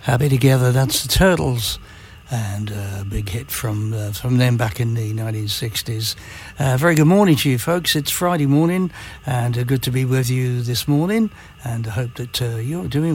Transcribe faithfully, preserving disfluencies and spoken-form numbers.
Happy Together, that's the Turtles, and a big hit from uh, from them back in the nineteen sixties. Uh, very good morning to you folks. It's Friday morning, and uh, good to be with you this morning, and I hope that uh, you're doing